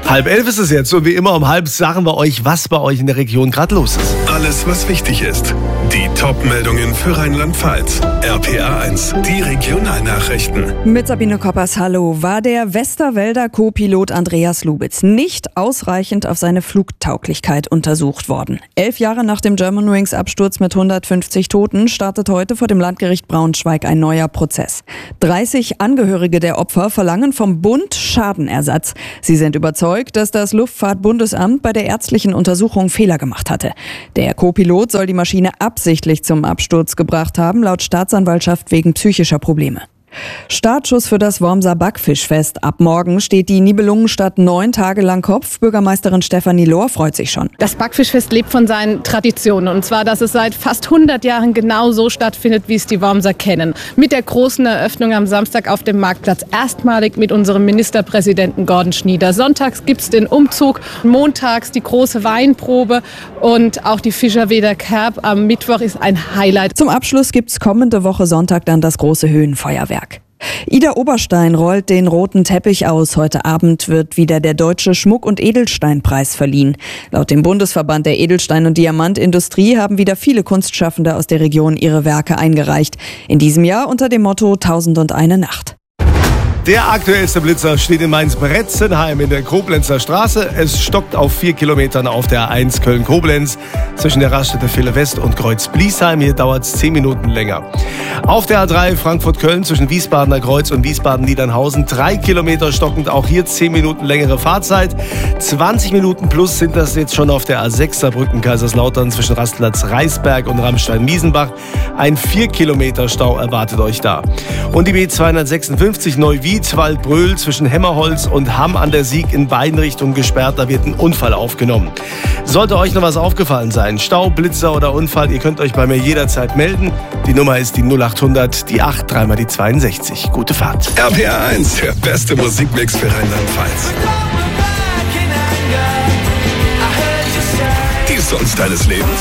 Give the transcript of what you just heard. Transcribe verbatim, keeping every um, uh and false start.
Halb elf ist es jetzt und wie immer um halb sagen wir euch, was bei euch in der Region gerade los ist. Alles, was wichtig ist. Die Top-Meldungen für Rheinland-Pfalz. R P A eins, die Regionalnachrichten. Mit Sabine Koppers, hallo. War der Westerwälder Co-Pilot Andreas Lubitz nicht ausreichend auf seine Flugtauglichkeit untersucht worden? Elf Jahre nach dem Germanwings-Absturz mit hundertfünfzig Toten startet heute vor dem Landgericht Braunschweig ein neuer Prozess. dreißig Angehörige der Opfer verlangen vom Bund Schadenersatz. Sie sind überzeugt, dass das Luftfahrtbundesamt bei der ärztlichen Untersuchung Fehler gemacht hatte. Der Co-Pilot soll die Maschine absichtlich zum Absturz gebracht haben, laut Staatsanwaltschaft wegen psychischer Probleme. Startschuss für das Wormser Backfischfest. Ab morgen steht die Nibelungenstadt neun Tage lang Kopf. Bürgermeisterin Stefanie Lohr freut sich schon. Das Backfischfest lebt von seinen Traditionen. Und zwar, dass es seit fast hundert Jahren genau so stattfindet, wie es die Wormser kennen. Mit der großen Eröffnung am Samstag auf dem Marktplatz. Erstmalig mit unserem Ministerpräsidenten Gordon Schnieder. Sonntags gibt es den Umzug, montags die große Weinprobe und auch die Fischerweder Kerb am Mittwoch ist ein Highlight. Zum Abschluss gibt es kommende Woche Sonntag dann das große Höhenfeuerwerk. Ida Oberstein rollt den roten Teppich aus. Heute Abend wird wieder der Deutsche Schmuck- und Edelsteinpreis verliehen. Laut dem Bundesverband der Edelstein- und Diamantindustrie haben wieder viele Kunstschaffende aus der Region ihre Werke eingereicht. In diesem Jahr unter dem Motto Tausend und eine Nacht. Der aktuellste Blitzer steht in Mainz-Bretzenheim in der Koblenzer Straße. Es stockt auf vier Kilometern auf der A eins Köln-Koblenz zwischen der Raststätte Ville West und Kreuz-Bliesheim. Hier dauert es zehn Minuten länger. Auf der A drei Frankfurt-Köln zwischen Wiesbadener Kreuz und Wiesbaden-Niedernhausen drei Kilometer stockend. Auch hier zehn Minuten längere Fahrzeit. zwanzig Minuten plus sind das jetzt schon auf der A sechs Saarbrücken-Kaiserslautern zwischen Rastplatz Reisberg und Ramstein-Miesenbach. Ein vier Kilometer Stau erwartet euch da. Und die B zweihundertsechsundfünfzig Neuwied Waldbröl zwischen Hemmerholz und Hamm an der Sieg in beiden Richtungen gesperrt. Da wird ein Unfall aufgenommen. Sollte euch noch was aufgefallen sein, Stau, Blitzer oder Unfall, ihr könnt euch bei mir jederzeit melden. Die Nummer ist die null achthundert, die acht, dreimal die zweiundsechzig. Gute Fahrt. R P A eins, der beste Musikmix für Rheinland-Pfalz. Die Songs deines Lebens.